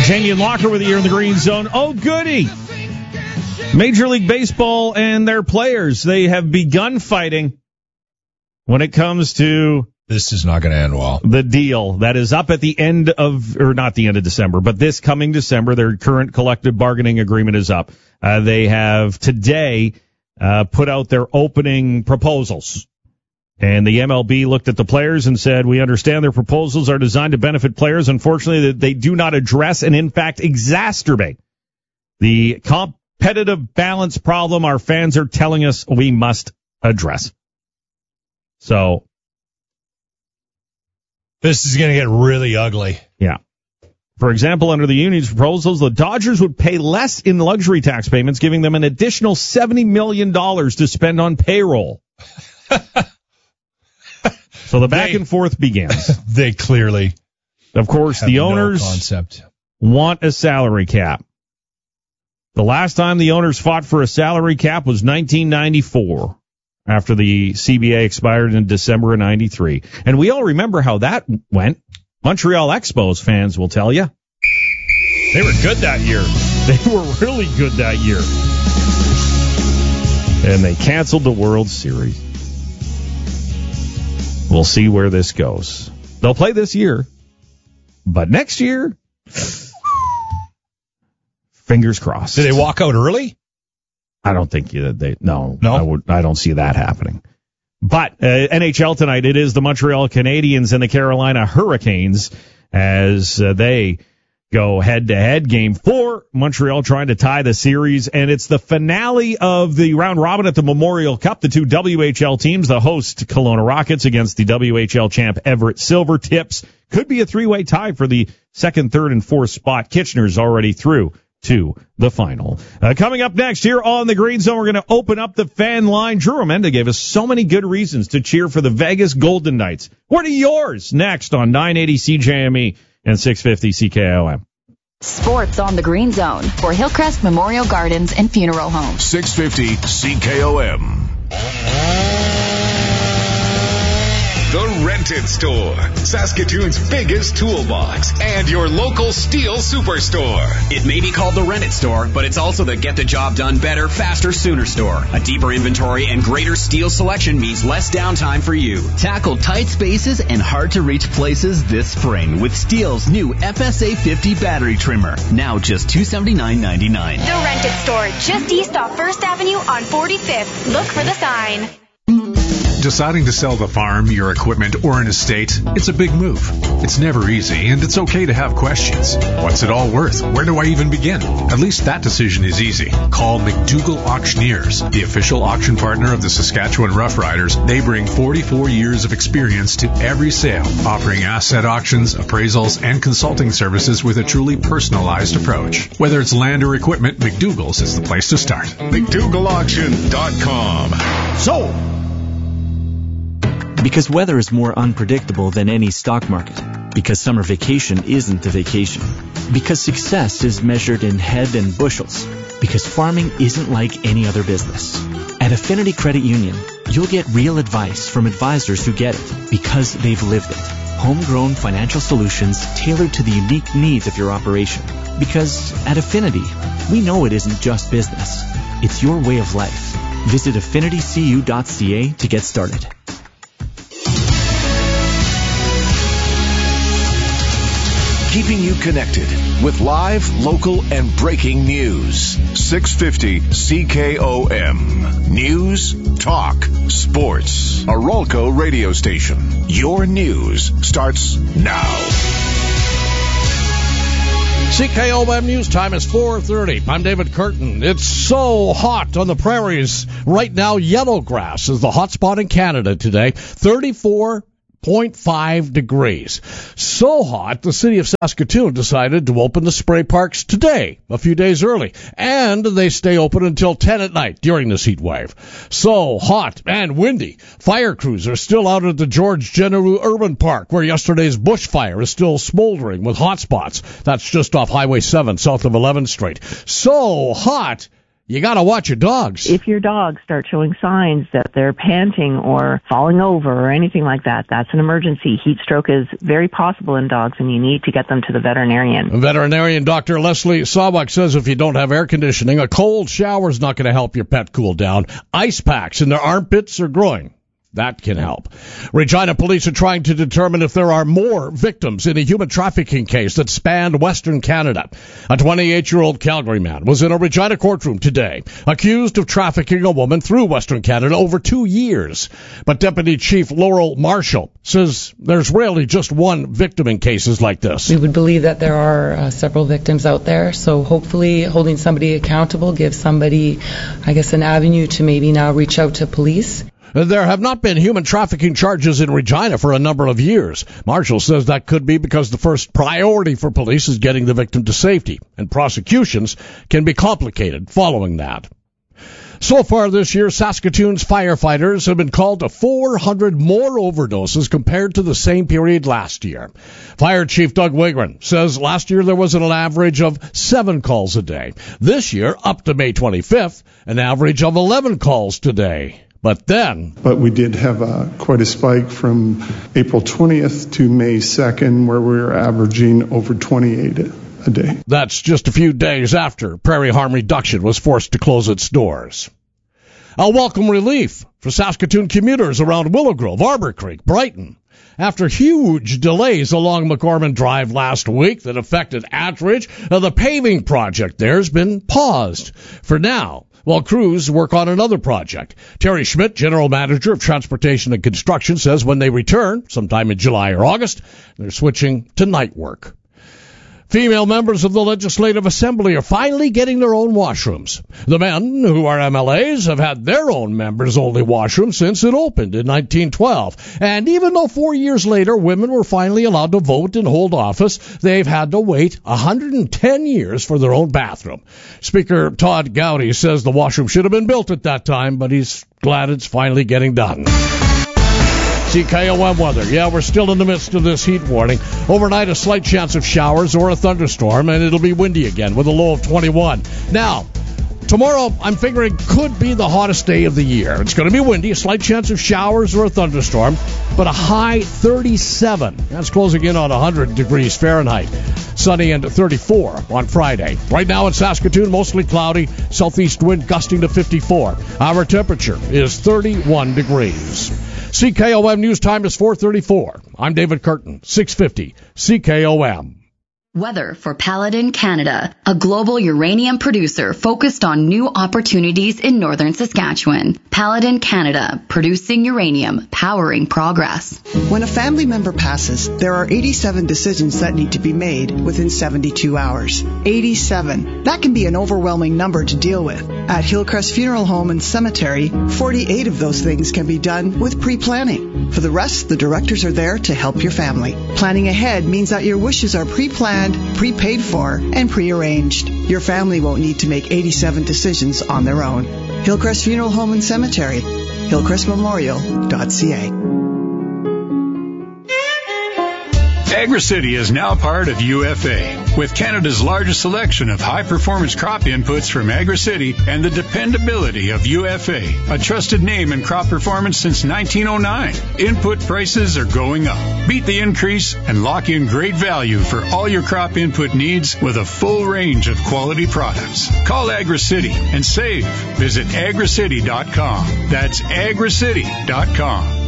Jamie and Locker with you here in the Green Zone. Oh, goody. Major League Baseball and their players, they have begun fighting when it comes to... This is not going to end well. The deal that is up at the end of, or not the end of December, but this coming December, their current collective bargaining agreement is up. They have today put out their opening proposals. And the MLB looked at the players and said, we understand their proposals are designed to benefit players. Unfortunately, they do not address and, in fact, exacerbate the competitive balance problem our fans are telling us we must address. So this is going to get really ugly. Yeah. For example, under the union's proposals, the Dodgers would pay less in luxury tax payments, giving them an additional $70 million to spend on payroll. So the back and forth begins. They clearly, of course, the owners want a salary cap. The last time the owners fought for a salary cap was 1994, after the CBA expired in December of 93. And we all remember how that went. Montreal Expos fans will tell you. They were good that year. They were really good that year. And they canceled the World Series. We'll see where this goes. They'll play this year, but next year, fingers crossed. Did they walk out early? I don't think no. I don't see that happening. But NHL tonight, it is the Montreal Canadiens and the Carolina Hurricanes as they go head-to-head. Game 4, Montreal trying to tie the series, and it's the finale of the round robin at the Memorial Cup. The two WHL teams, the host Kelowna Rockets against the WHL champ Everett Silvertips. Could be a three-way tie for the second, third, and fourth spot. Kitchener's already through to the final. Coming up next here on the Green Zone, we're going to open up the fan line. Drew Amenda gave us so many good reasons to cheer for the Vegas Golden Knights. What are yours? Next on 980 CJME and 650 CKOM. Sports on the Green Zone for Hillcrest Memorial Gardens and Funeral Home. 650 CKOM. The Rented Store, Saskatoon's biggest toolbox, and your local steel superstore. It may be called the Rented Store, but it's also the Get the Job Done Better, Faster, Sooner store. A deeper inventory and greater steel selection means less downtime for you. Tackle tight spaces and hard-to-reach places this spring with Steel's new FSA 50 battery trimmer. Now just $279.99. The Rented Store, just east off 1st Avenue on 45th. Look for the sign. Deciding to sell the farm, your equipment, or an estate, it's a big move. It's never easy, and it's okay to have questions. What's it all worth? Where do I even begin? At least that decision is easy. Call McDougall Auctioneers, the official auction partner of the Saskatchewan Roughriders. They bring 44 years of experience to every sale, offering asset auctions, appraisals, and consulting services with a truly personalized approach. Whether it's land or equipment, McDougall's is the place to start. McDougallAuction.com. So, because weather is more unpredictable than any stock market. Because summer vacation isn't a vacation. Because success is measured in head and bushels. Because farming isn't like any other business. At Affinity Credit Union, you'll get real advice from advisors who get it because they've lived it. Homegrown financial solutions tailored to the unique needs of your operation. Because at Affinity, we know it isn't just business. It's your way of life. Visit affinitycu.ca to get started. Keeping you connected with live, local, and breaking news. 650 CKOM. News, talk, sports. A Rolco radio station. Your news starts now. CKOM News time is 4:30. I'm David Curtin. It's so hot on the prairies. Right now, yellow grass is the hot spot in Canada today. 34.5 degrees. So hot, the city of Saskatoon decided to open the spray parks today, a few days early. And they stay open until 10 at night during this heat wave. So hot and windy. Fire crews are still out at the George Genereux Urban Park, where yesterday's bushfire is still smoldering with hot spots. That's just off Highway 7, south of 11th Street. So hot, you got to watch your dogs. If your dogs start showing signs that they're panting or falling over or anything like that, that's an emergency. Heat stroke is very possible in dogs, and you need to get them to the veterinarian. Veterinarian Dr. Leslie Sawbuck says if you don't have air conditioning, a cold shower is not going to help your pet cool down. Ice packs in their armpits or groin, that can help. Regina police are trying to determine if there are more victims in a human trafficking case that spanned Western Canada. A 28-year-old Calgary man was in a Regina courtroom today, accused of trafficking a woman through Western Canada over 2 years. But Deputy Chief Laurel Marshall says there's rarely just one victim in cases like this. We would believe that there are several victims out there, so hopefully holding somebody accountable gives somebody, I guess, an avenue to maybe now reach out to police. There have not been human trafficking charges in Regina for a number of years. Marshall says that could be because the first priority for police is getting the victim to safety, and prosecutions can be complicated following that. So far this year, Saskatoon's firefighters have been called to 400 more overdoses compared to the same period last year. Fire Chief Doug Wigren says last year there was an average of 7 calls a day. This year, up to May 25th, an average of 11 calls today. But we did have quite a spike from April 20th to May 2nd, where we were averaging over 28 a day. That's just a few days after Prairie Harm Reduction was forced to close its doors. A welcome relief for Saskatoon commuters around Willow Grove, Arbor Creek, Brighton. After huge delays along McCormick Drive last week that affected Attridge, the paving project there has been paused for now, while crews work on another project. Terry Schmidt, General Manager of Transportation and Construction, says when they return, sometime in July or August, they're switching to night work. Female members of the Legislative Assembly are finally getting their own washrooms. The men, who are MLAs, have had their own members-only washroom since it opened in 1912. And even though 4 years later women were finally allowed to vote and hold office, they've had to wait 110 years for their own bathroom. Speaker Todd Gowdy says the washroom should have been built at that time, but he's glad it's finally getting done. CKOM weather. Yeah, we're still in the midst of this heat warning. Overnight, a slight chance of showers or a thunderstorm, and it'll be windy again with a low of 21. Now, tomorrow, I'm figuring could be the hottest day of the year. It's going to be windy, a slight chance of showers or a thunderstorm, but a high 37. That's closing in on 100 degrees Fahrenheit. Sunny and 34 on Friday. Right now in Saskatoon, mostly cloudy, southeast wind gusting to 54. Our temperature is 31 degrees. CKOM News Time is 4:34. I'm David Curtin, 650 CKOM. Weather for Paladin Canada, a global uranium producer focused on new opportunities in northern Saskatchewan. Paladin Canada, producing uranium, powering progress. When a family member passes, there are 87 decisions that need to be made within 72 hours. 87. That can be an overwhelming number to deal with. At Hillcrest Funeral Home and Cemetery, 48 of those things can be done with pre-planning. For the rest, the directors are there to help your family. Planning ahead means that your wishes are pre-planned, pre-paid for, and pre-arranged. Your family won't need to make 87 decisions on their own. Hillcrest Funeral Home and Cemetery, hillcrestmemorial.ca. AgriCity is now part of UFA, with Canada's largest selection of high-performance crop inputs from AgriCity and the dependability of UFA, a trusted name in crop performance since 1909. Input prices are going up. Beat the increase and lock in great value for all your crop input needs with a full range of quality products. Call AgriCity and save. Visit agricity.com. That's agricity.com.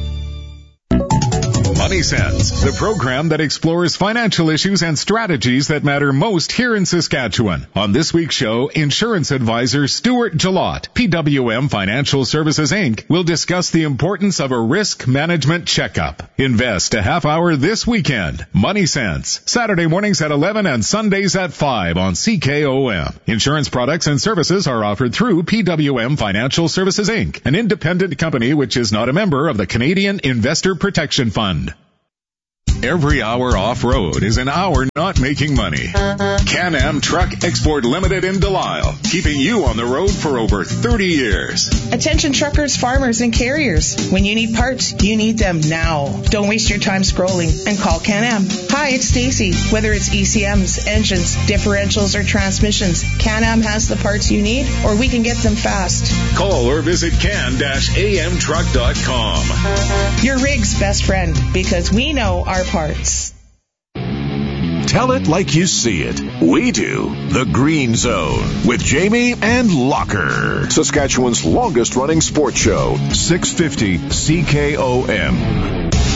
Money Sense, the program that explores financial issues and strategies that matter most here in Saskatchewan. On this week's show, insurance advisor Stuart Jalot, PWM Financial Services Inc., will discuss the importance of a risk management checkup. Invest a half hour this weekend. Money Sense, Saturday mornings at 11 and Sundays at 5 on CKOM. Insurance products and services are offered through PWM Financial Services Inc., an independent company which is not a member of the Canadian Investor Protection Fund. Every hour off-road is an hour not making money. Can-Am Truck Export Limited in Delisle, keeping you on the road for over 30 years. Attention truckers, farmers, and carriers. When you need parts, you need them now. Don't waste your time scrolling and call Can-Am. Hi, it's Stacy. Whether it's ECMs, engines, differentials, or transmissions, Can-Am has the parts you need, or we can get them fast. Call or visit can-amtruck.com. Your rig's best friend, because we know our parts. Tell it like you see it. We do. The Green Zone with Jamie and Locker. Saskatchewan's longest running sports show, 650 CKOM.